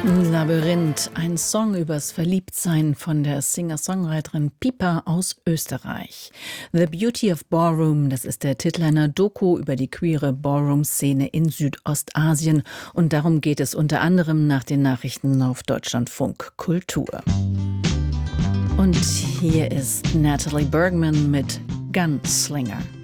Labyrinth, ein Song übers Verliebtsein von der Singer-Songwriterin Pipa aus Österreich. The Beauty of Ballroom, das ist der Titel einer Doku über die queere Ballroom-Szene in Südostasien. Und darum geht es unter anderem nach den Nachrichten auf Deutschlandfunk Kultur. Und hier ist Natalie Bergman mit Gunslinger.